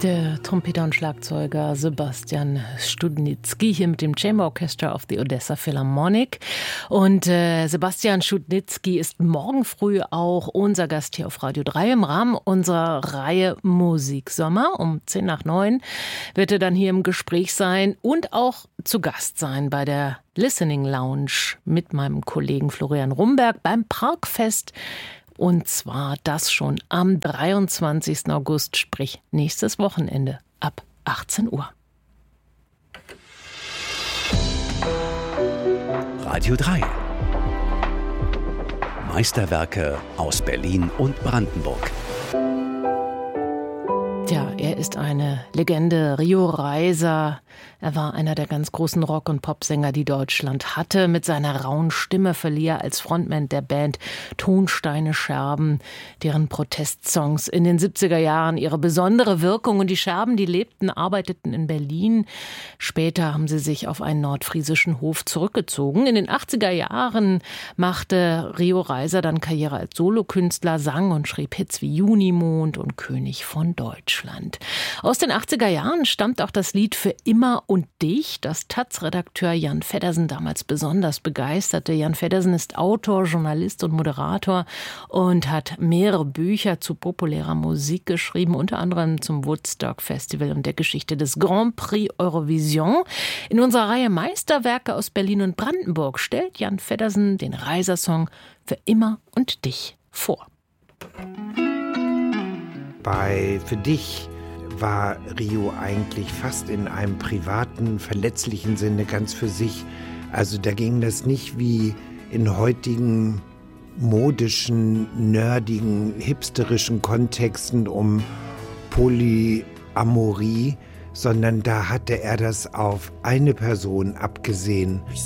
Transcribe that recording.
Der Trompeter und Schlagzeuger Sebastian Studnicki hier mit dem Chamber Orchestra of the Odessa Philharmonic. Und Sebastian Studnicki ist morgen früh auch unser Gast hier auf Radio 3 im Rahmen unserer Reihe Musiksommer. Um 8:50 wird er dann hier im Gespräch sein und auch zu Gast sein bei der Listening Lounge mit meinem Kollegen Florian Rumberg beim Parkfest. Und zwar das schon am 23. August, sprich nächstes Wochenende ab 18 Uhr. Radio 3. Meisterwerke aus Berlin und Brandenburg. Tja, er ist eine Legende, Rio Reiser. Er war einer der ganz großen Rock- und Popsänger, die Deutschland hatte. Mit seiner rauen Stimme verlieh er als Frontman der Band Tonsteine Scherben, deren Protestsongs in den 70er Jahren ihre besondere Wirkung. Und die Scherben, die lebten, arbeiteten in Berlin. Später haben sie sich auf einen nordfriesischen Hof zurückgezogen. In den 80er Jahren machte Rio Reiser dann Karriere als Solokünstler, sang und schrieb Hits wie Junimond und König von Deutschland. Aus den 80er Jahren stammt auch das Lied Für immer und dich, das Taz-Redakteur Jan Feddersen damals besonders begeisterte. Jan Feddersen ist Autor, Journalist und Moderator und hat mehrere Bücher zu populärer Musik geschrieben, unter anderem zum Woodstock Festival und der Geschichte des Grand Prix Eurovision. In unserer Reihe Meisterwerke aus Berlin und Brandenburg stellt Jan Feddersen den Reiser-Song Für immer und dich vor. Bei Für dich war Rio eigentlich fast in einem privaten, verletzlichen Sinne ganz für sich. Also da ging das nicht wie in heutigen modischen, nerdigen, hipsterischen Kontexten um Polyamorie, sondern da hatte er das auf eine Person abgesehen.